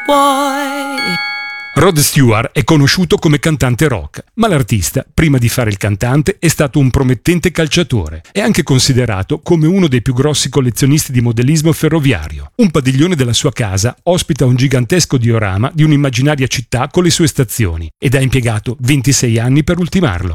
boy. Rod Stewart è conosciuto come cantante rock, ma l'artista, prima di fare il cantante, è stato un promettente calciatore. È anche considerato come uno dei più grossi collezionisti di modellismo ferroviario. Un padiglione della sua casa ospita un gigantesco diorama di un'immaginaria città con le sue stazioni ed ha impiegato 26 anni per ultimarlo.